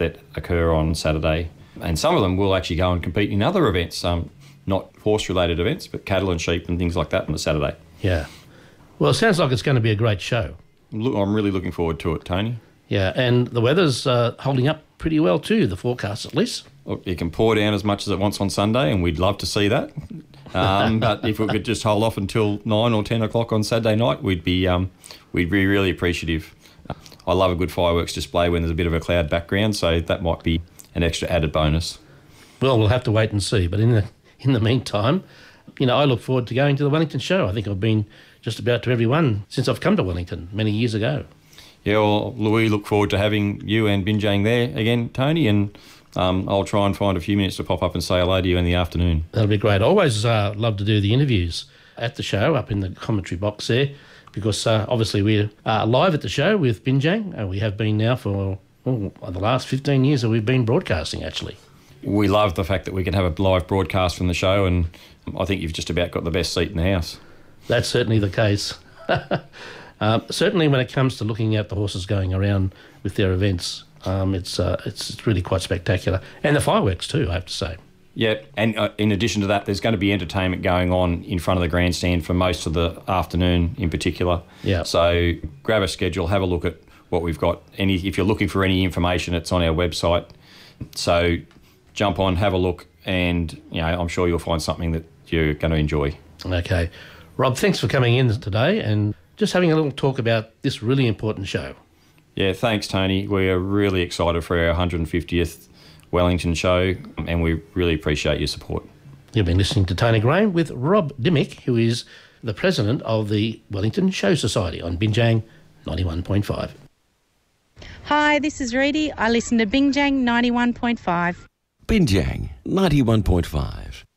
that occur on Saturday. And some of them will actually go and compete in other events, not horse-related events, but cattle and sheep and things like that on the Saturday. Yeah. Well, it sounds like it's going to be a great show. I'm really looking forward to it, Tony. Yeah, and the weather's holding up pretty well too, the forecast at least. Look, it can pour down as much as it wants on Sunday, and we'd love to see that. But if we could just hold off until 9 or 10 o'clock on Saturday night, we'd be really appreciative. I love a good fireworks display when there's a bit of a cloud background, so that might be an extra added bonus. Well, we'll have to wait and see. But in the meantime, I look forward to going to the Wellington show. I think I've been just about to every one since I've come to Wellington many years ago. Yeah, well, Louis, look forward to having you and Binjang there again, Tony, and I'll try and find a few minutes to pop up and say hello to you in the afternoon. That'll be great. I always love to do the interviews at the show up in the commentary box there because obviously we're live at the show with Binjang. We have been now for the last 15 years that we've been broadcasting, actually. We love the fact that we can have a live broadcast from the show, and I think you've just about got the best seat in the house. That's certainly the case. Certainly when it comes to looking at the horses going around with their events, it's really quite spectacular. And the fireworks too, I have to say. Yeah, and in addition to that, there's going to be entertainment going on in front of the grandstand for most of the afternoon in particular. Yeah. So grab a schedule, have a look at what we've got. If you're looking for any information, it's on our website. So jump on, have a look, and I'm sure you'll find something that you're going to enjoy. Okay. Rob, thanks for coming in today and just having a little talk about this really important show. Yeah, thanks, Tony. We're really excited for our 150th Wellington show, and we really appreciate your support. You've been listening to Tony Graham with Rob Dimmick, who is the president of the Wellington Show Society on Binjang 91.5. Hi, this is Reedy. I listen to Binjang 91.5. Binjang 91.5.